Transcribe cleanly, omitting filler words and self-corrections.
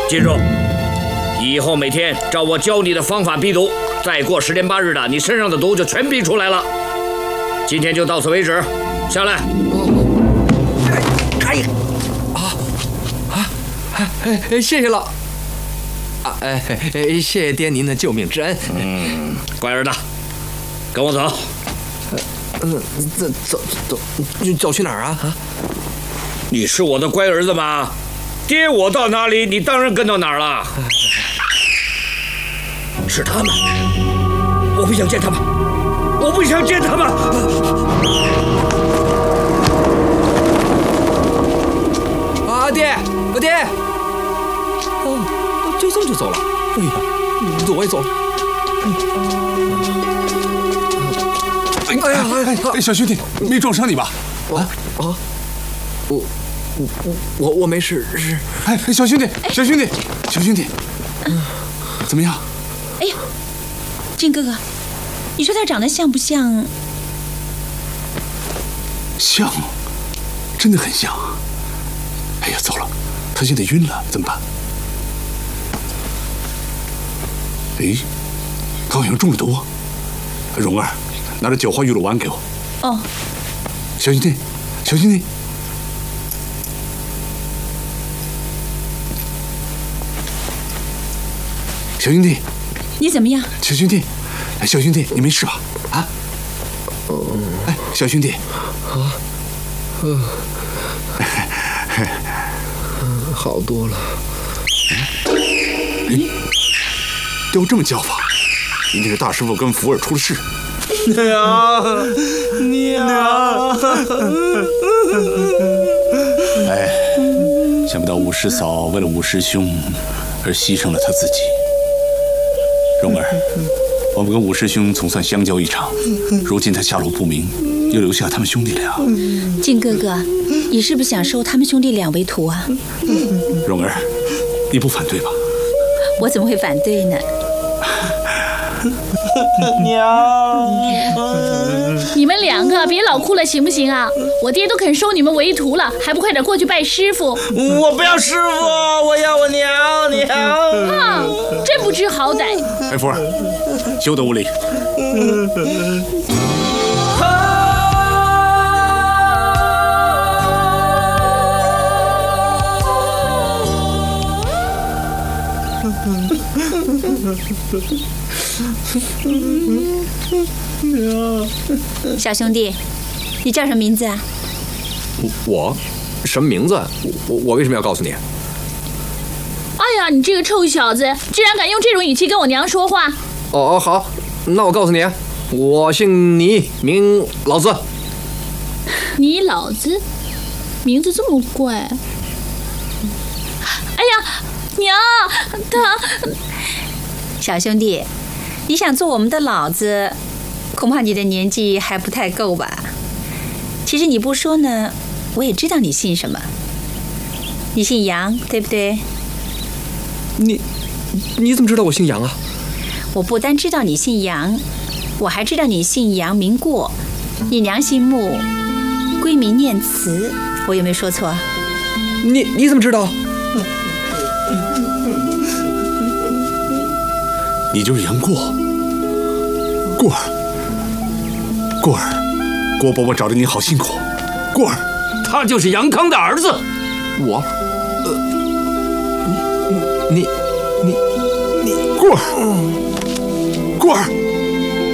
记住，以后每天照我教你的方法逼毒，再过10天8日的，你身上的毒就全逼出来了。今天就到此为止，下来。 可以。谢谢了。谢谢爹您的救命之恩。 乖儿子，跟我走。 走去哪儿啊？ 你是我的乖儿子吗？爹我到哪里，你当然跟到哪儿了。是他们，我不想见他们，我不想见他们。 爹，就这么就走了？哎呀，我也走了。 小兄弟，没撞伤你吧？ 我没事。 小兄弟，怎么样？ 哎呀，靖哥哥，你说他长得像不像？ 像，真的很像。哎呀，糟了，他现在晕了，怎么办？哎，他好像中了毒。蓉儿，拿着9花玉露丸给我。 哦。 小兄弟。小兄弟， 你怎么样？ 小兄弟，你没事吧？啊？小兄弟。 好多了。 都这么叫法，一定是大师傅跟福儿出了事。 娘。 想不到五师嫂为了五师兄而牺牲了她自己。蓉儿，我们跟五师兄总算相交一场，如今他下落不明，又留下他们兄弟俩。 靖哥哥，你是不是想收他们兄弟俩为徒啊？ 蓉儿，你不反对吧？ 我怎么会反对呢？ 娘， 你们2个别老哭了行不行啊？我爹都肯收你们为徒了，还不快点过去拜师傅？ 我不要师傅，我要我娘。 真不知好歹。 福儿，休得无礼。 小兄弟，你叫什么名字啊？ 我什么名字？我为什么要告诉你？ 哎呀，你这个臭小子，居然敢用这种语气跟我娘说话！ 好，那我告诉你，我姓倪，名老子。 你老子，名字这么怪。哎呀，娘，他。 小兄弟，你想做我们的老子，恐怕你的年纪还不太够吧？其实你不说呢，我也知道你姓什么。你姓杨，对不对？ 你怎么知道我姓杨啊？ 我不单知道你姓杨，我还知道你姓杨名过，你娘姓穆，闺名念慈，我有没有说错？ 你怎么知道？ 你就是杨过。过儿，郭伯伯找着你好辛苦。过儿， 他就是杨康的儿子。 我，你， 过儿。